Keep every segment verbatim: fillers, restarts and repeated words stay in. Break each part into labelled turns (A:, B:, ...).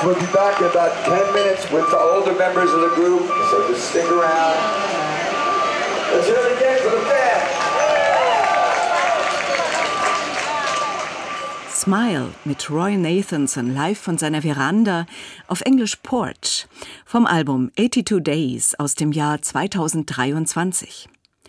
A: we'll be back in about ten minutes with the older members of the group, so just stick around. Let's hear it again for the band.
B: Smile mit Roy Nathanson live von seiner Veranda, auf Englisch Porch, vom Album eighty-two Days aus dem Jahr zweitausenddreiundzwanzig.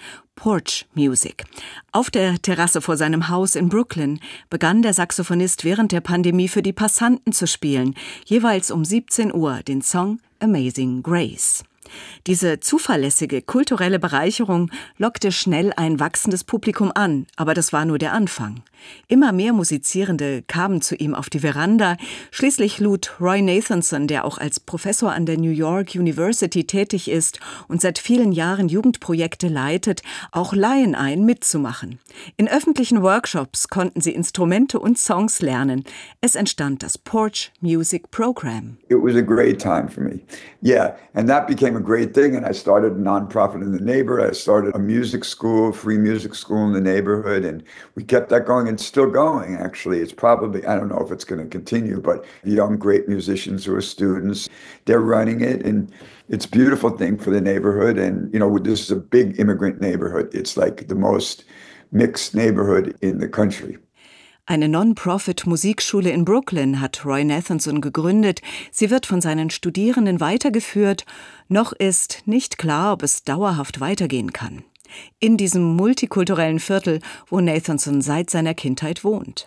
B: Porch Music. Auf der Terrasse vor seinem Haus in Brooklyn begann der Saxophonist während der Pandemie für die Passanten zu spielen, jeweils um siebzehn Uhr den Song Amazing Grace. Diese zuverlässige kulturelle Bereicherung lockte schnell ein wachsendes Publikum an, aber das war nur der Anfang. Immer mehr Musizierende kamen zu ihm auf die Veranda. Schließlich lud Roy Nathanson, der auch als Professor an der New York University tätig ist und seit vielen Jahren Jugendprojekte leitet, auch Laien ein, mitzumachen. In öffentlichen Workshops konnten sie Instrumente und Songs lernen. Es entstand das Porch Music Program.
C: It was a great time for me. Yeah, and that became a great thing, and I started a nonprofit in the neighborhood. I started a music school, free music school in the neighborhood, and we kept that going, and still going, actually. It's probably, I don't know if it's going to continue, but young, great musicians who are students, they're running it, and it's a beautiful thing for the neighborhood, and, you know, this is a big immigrant neighborhood. It's like the most mixed neighborhood in the country.
B: Eine Non-Profit-Musikschule in Brooklyn hat Roy Nathanson gegründet. Sie wird von seinen Studierenden weitergeführt. Noch ist nicht klar, ob es dauerhaft weitergehen kann. In diesem multikulturellen Viertel, wo Nathanson seit seiner Kindheit wohnt.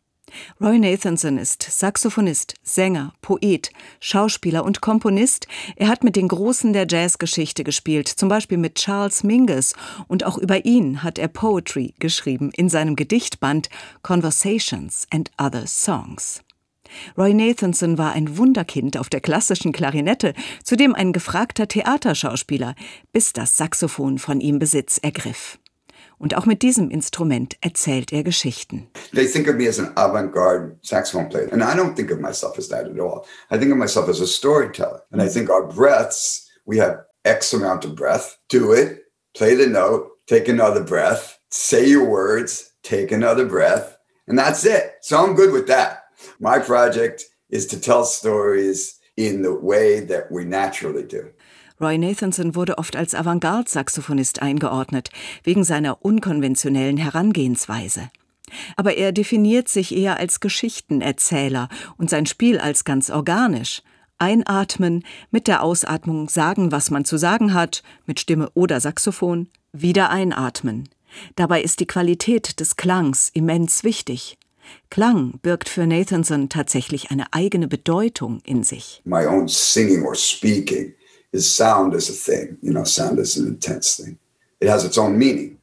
B: Roy Nathanson ist Saxophonist, Sänger, Poet, Schauspieler und Komponist. Er hat mit den Großen der Jazzgeschichte gespielt, zum Beispiel mit Charles Mingus. Und auch über ihn hat er Poetry geschrieben in seinem Gedichtband Conversations and Other Songs. Roy Nathanson war ein Wunderkind auf der klassischen Klarinette, zudem ein gefragter Theaterschauspieler, bis das Saxophon von ihm Besitz ergriff. Und auch mit diesem Instrument erzählt er Geschichten.
D: They think of me as an avant-garde saxophone player, and I don't think of myself as that at all. I think of myself as a storyteller, and I think our breaths, we have X amount of breath, do it, play the note, take another breath, say your words, take another breath, and that's it. So I'm good with that. My project is to tell stories in the way that we naturally do.
B: Roy Nathanson wurde oft als Avantgarde-Saxophonist eingeordnet, wegen seiner unkonventionellen Herangehensweise. Aber er definiert sich eher als Geschichtenerzähler und sein Spiel als ganz organisch. Einatmen, mit der Ausatmung sagen, was man zu sagen hat, mit Stimme oder Saxophon, wieder einatmen. Dabei ist die Qualität des Klangs immens wichtig. Klang birgt für Nathanson tatsächlich eine eigene Bedeutung in sich.
D: My own singing or speaking is sound as a thing, you know, sound is an intense thing. It has its own meaning.